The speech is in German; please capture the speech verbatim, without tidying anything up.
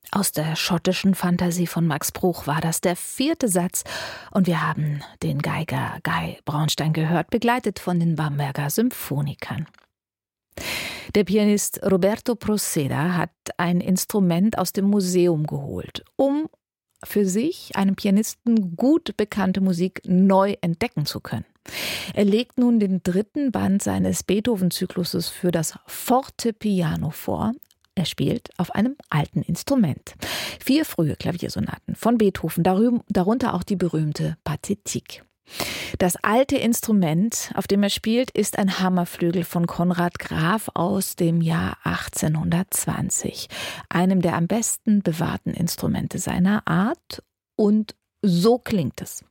Aus der schottischen Fantasie von Max Bruch war das der vierte Satz und wir haben den Geiger Guy Braunstein gehört, begleitet von den Bamberger Symphonikern. Der Pianist Roberto Proceda hat ein Instrument aus dem Museum geholt, um für sich, einem Pianisten, gut bekannte Musik neu entdecken zu können. Er legt nun den dritten Band seines Beethoven-Zykluses für das Fortepiano vor. Er spielt auf einem alten Instrument. Vier frühe Klaviersonaten von Beethoven, darunter auch die berühmte Pathétique. Das alte Instrument, auf dem er spielt, ist ein Hammerflügel von Konrad Graf aus dem Jahr achtzehnhundertzwanzig, einem der am besten bewahrten Instrumente seiner Art. Und so klingt es.